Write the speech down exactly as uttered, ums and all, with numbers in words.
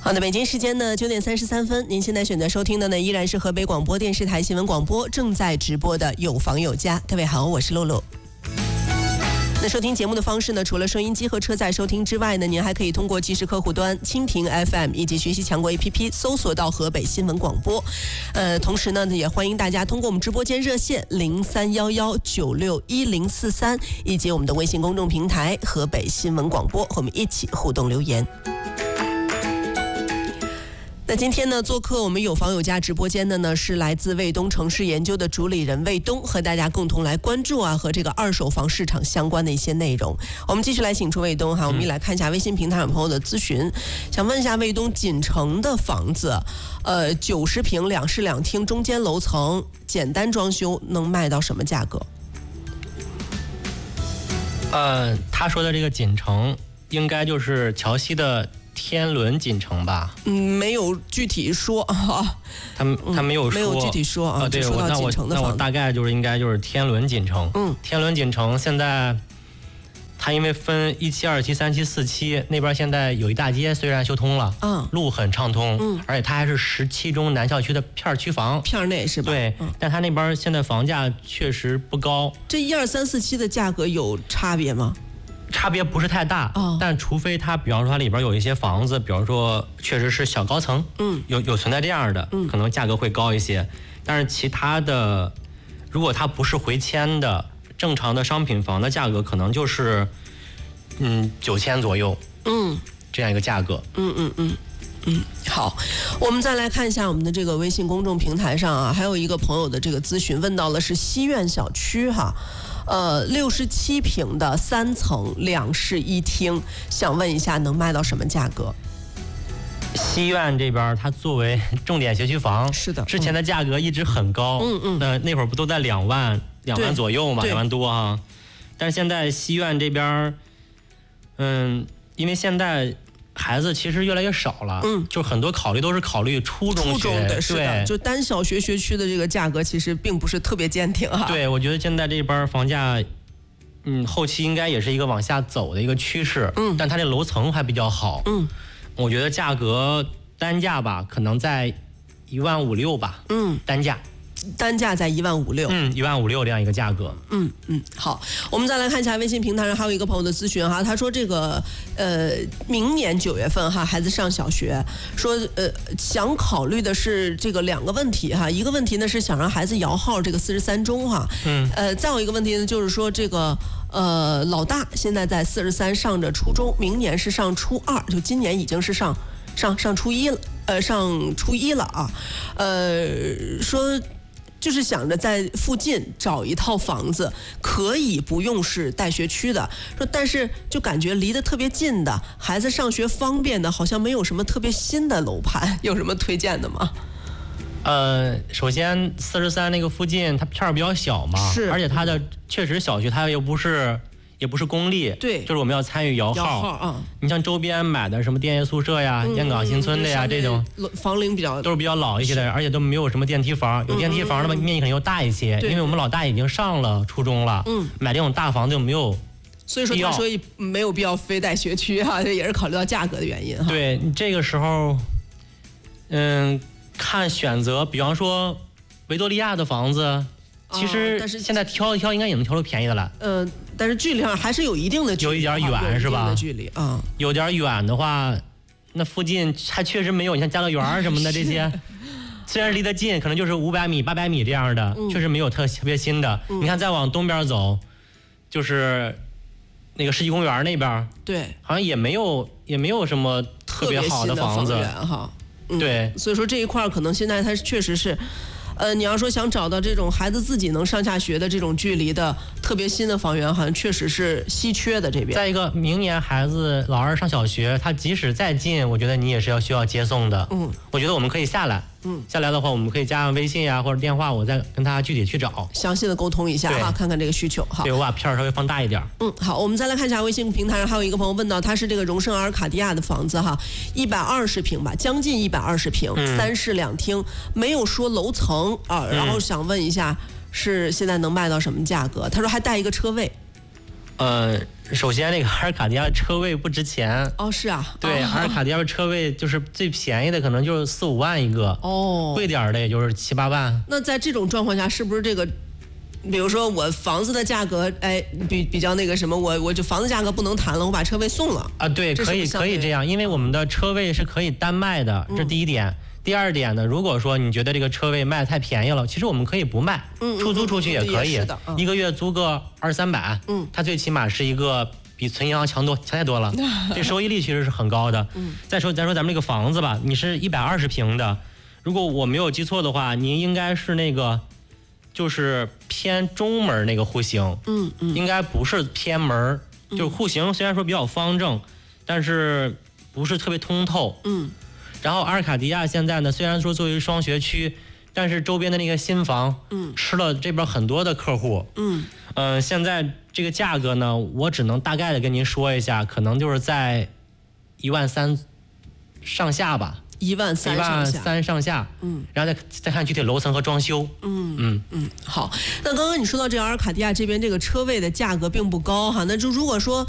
好的，北京时间呢九点三十三分，您现在选择收听的呢依然是河北广播电视台新闻广播正在直播的有房有家。各位好，我是露露。那收听节目的方式呢，除了收音机和车载收听之外呢，您还可以通过即时客户端蜻蜓 F M 以及学习强国 A P P 搜索到河北新闻广播。呃，同时呢，也欢迎大家通过我们直播间热线零三幺幺九六一零四三以及我们的微信公众平台河北新闻广播，和我们一起互动留言。那今天呢，做客我们有房有家直播间的呢，是来自卫东城市研究的主理人卫东，和大家共同来关注啊和这个二手房市场相关的一些内容。我们继续来请出卫东哈，我们一来看一下微信平台上朋友的咨询，想问一下卫东，锦城的房子，呃，九十平两室两厅，中间楼层，简单装修，能卖到什么价格？ 呃，他说的这个锦城，应该就是桥西的天伦锦城吧？ 嗯，没有具体说啊。 他他没有说、 嗯，没有具体说啊。 啊对， 说到锦城的房子， 那我那我大概就是应该就是天伦锦城。 嗯， 天伦锦城现在，它因为分一期、二期、三期、四期，那边现在有一大街，虽然修通了， 嗯， 路很畅通， 嗯， 而且它还是十七中南校区的片区房， 片内是吧？ 对，嗯、但它那边现在房价确实不高。 这一二三四期的价格有差别吗？ 差别不是太大， 哦、 但除非它，比方说它里边有一些房子，比方说确实是小高层， 嗯， 有有存在这样的， 嗯， 可能价格会高一些。但是其他的，如果它不是回迁的正常的商品房的价格，可能就是嗯九千左右， 嗯， 这样一个价格， 嗯嗯嗯嗯。好，我们再来看一下我们的这个微信公众平台上啊，还有一个朋友的这个咨询，问到了是西苑小区哈。呃，六十七平的三层两室一厅，想问一下能卖到什么价格？ 西苑这边它作为重点学区房， 是的， 之前的价格一直很高， 嗯嗯， 那那会儿不都在两万两万左右嘛，两万多哈。但是现在西苑这边，嗯，因为现在孩子其实越来越少了， 嗯， 就很多考虑都是考虑初中学， 初中的是的，就单小学学区的这个价格其实并不是特别坚挺啊。 对，我觉得现在这边房价，嗯，后期应该也是一个往下走的一个趋势， 嗯， 但它这楼层还比较好， 嗯， 我觉得价格单价吧，可能在一万五六吧， 嗯， 单价。 单价在一万五六， 嗯，一万五六这样一个价格。 嗯嗯，好，我们再来看一下微信平台上还有一个朋友的咨询哈，他说这个呃，明年九月份哈，孩子上小学，说呃想考虑的是这个两个问题哈，一个问题呢是想让孩子摇号这个四十三中哈， 嗯， 呃，再有一个问题呢就是说这个呃老大现在在四十三上着初中，明年是上初二，就今年已经是上上上初一了，呃上初一了啊，呃说。就是想着在附近找一套房子，可以不用是带学区的，说但是就感觉离得特别近的，孩子上学方便的，好像没有什么特别新的楼盘，有什么推荐的吗？ 呃，首先四十三那个附近它片儿比较小嘛， 是， 而且它的确实小区它又不是。也不是公立， 对， 就是我们要参与摇号。 摇号啊！ 你像周边买的什么电业宿舍呀、 嗯、 燕岗新村的呀，这种房龄比较都是比较老一些的，而且都没有什么电梯房。有电梯房的话，面积可能又大一些，因为我们老大已经上了初中了， 嗯， 买这种大房子就没有。 所以说他说没有必要非带学区哈、啊，这也是考虑到价格的原因哈。 对你这个时候，嗯，看选择，比方说维多利亚的房子。其实，但是现在挑一挑，应该也能挑出便宜的来。 嗯、呃，但是距离上还是有一定的距离， 有一点远是吧？ 有一定的距离啊， 有点远的话，那附近还确实没有，你像家乐园什么的这些，虽然离得近，可能就是五百米、八百米这样的， 嗯、 确实没有特特别新的。 嗯、 你看再往东边走，就是那个世纪公园那边， 对， 好像也没有也没有什么特别好的房子哈。嗯、 对， 所以说这一块可能现在它确实是。呃，你要说想找到这种孩子自己能上下学的这种距离的特别新的房源，好像确实是稀缺的这边。 再一个，明年孩子老二上小学，他即使再近，我觉得你也是要需要接送的。 嗯， 我觉得我们可以下来。 嗯， 下来的话，我们可以加上微信呀、啊、或者电话，我再跟他具体去找， 详细的沟通一下哈，看看这个需求哈。 对，我把片儿稍微放大一点。 嗯，好，我们再来看一下微信平台上还有一个朋友问到，他是这个荣盛阿尔卡迪亚的房子哈，一百二十平吧，将近一百二十平， 嗯、 三室两厅，没有说楼层啊，然后想问一下，是现在能卖到什么价格？他说还带一个车位。 呃，首先那个阿尔卡迪亚车位不值钱。 哦，是啊。 对， 哦、 阿尔卡迪亚车位就是最便宜的可能就是四五万一个。 哦。 贵点的也就是七八万。 那在这种状况下，是不是这个？比如说我房子的价格，哎，比比较那个什么，我我就房子价格不能谈了，我把车位送了啊，对，可以可以这样，因为我们的车位是可以单卖的，这是第一点。嗯、第二点呢，如果说你觉得这个车位卖太便宜了，其实我们可以不卖，嗯、出租出去也可以， 嗯嗯、 一个月租个二三百，嗯，它最起码是一个比存银行强多强太多了，这收益率其实是很高的。嗯，再说再说咱们这个房子吧，你是一百二十平的，如果我没有记错的话，您应该是那个。就是偏中门那个户型，嗯嗯，应该不是偏门，嗯、就是户型虽然说比较方正，但是不是特别通透，嗯。然后阿尔卡迪亚现在呢，虽然说作为双学区，但是周边的那个新房，嗯，吃了这边很多的客户，嗯，呃，现在这个价格呢，我只能大概的跟您说一下，可能就是在一万三上下吧。 一万三上下，一万三上下，嗯，然后再再看具体楼层和装修， 嗯嗯嗯，好。那刚刚你说到这个阿尔卡迪亚这边这个车位的价格并不高哈，那就如果说